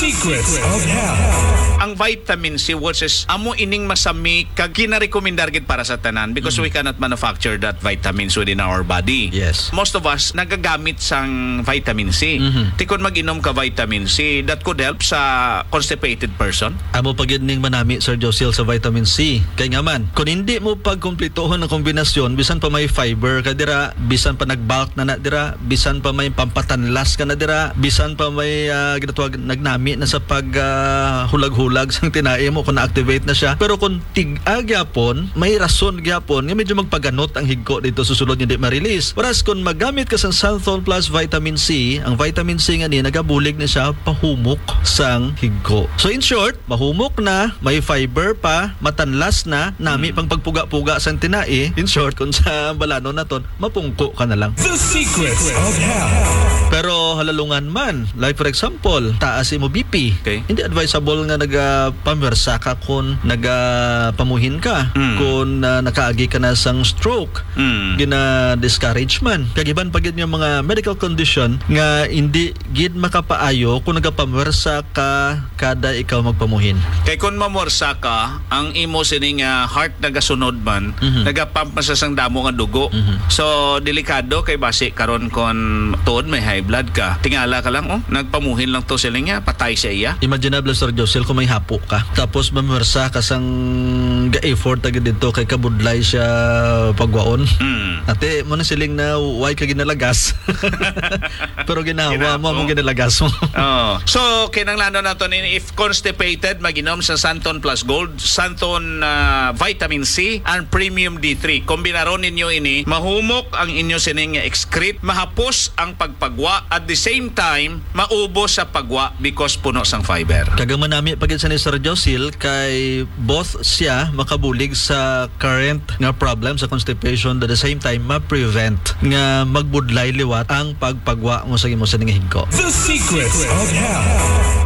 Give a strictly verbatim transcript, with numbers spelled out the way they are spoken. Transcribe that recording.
Secrets of Health. Ang vitamin C versus amo ining masami kag ginarekomendar gid para sa tanan because mm-hmm. we cannot manufacture that vitamins within our body. Yes. Most of us nagagamit sang vitamin C. Mm-hmm. Tikon mag-inom ka vitamin C that could help sa constipated person. Amo pagidning manami Sir Josil sa vitamin C. Kay nga man, kung hindi mo pagkumplituhon ng kombinasyon, bisan pa may fiber ka dira, bisan pa nagbulk na na dira, bisan pa may pampatanlas ka na dira, bisan pa may uh, ginatawag nagnami na sa pag uh, hulag-hulag sang tinae mo kung na-activate na siya. Pero kung tig-a gyapon, may rason gyapon nga medyo magpaganot ang higko dito susulod hindi ma-release. Whereas kung magamit ka sa Santhol Plus Vitamin C, ang vitamin C nga ni nagabulig na siya pahumok sang higko. So in short, mahumok na, may fiber pa, matanlas na, nami pang pagpuga-puga sang tinae. In short, kung sa balano na ton, mapungko ka na lang. The Secrets of Health. Pero halalungan man, like for example, taas mo B P. Okay. Hindi advisable nga nagapamersa ka kung nagapamuhin ka, Mm. kung uh, nakaagi ka na sang stroke. Mm. Gina-discourage man. Kagiban pa gid yung mga medical condition nga hindi gid makapaayo kung nagapamersa ka kada ikaw magpamuhin. Kay kung mamorsa ka, ang imo sining uh, heart nagasunod man, Mhm. nagapump na sa sang damo nga dugo. Mhm. So delikado kay base karon kon tuod may high blood ka. Tingala ka lang oh, nagpamuhin lang to sila nga, patay siya iya. Imaginable Sir Josel kung may hapo ka tapos mamersa ka sang ga-effort agad dito kay kabudlay siya pagwaon. Mm. Ate, mo na siling na why ka ginalagas. Pero ginawa Ginapo. mo among ginalagas mo. Oh. So kinahanglan nato ni if constipated maginom sa Santon Plus Gold, Santon uh, Vitamin C and Premium D three. Kombinaron ninyo ini, mahumok ang inyo sining excrete, mahapos ang pagpagwa at the same time maubos sa pagwa because puno sang fiber. Kagaman nami pagid sa ni Sir Josil kay both siya makabulig sa current nga problem sa constipation at the same time ma-prevent nga magbudlay liwat ang pagpagwa mo sa imo sa nga higko. The Secrets of Health.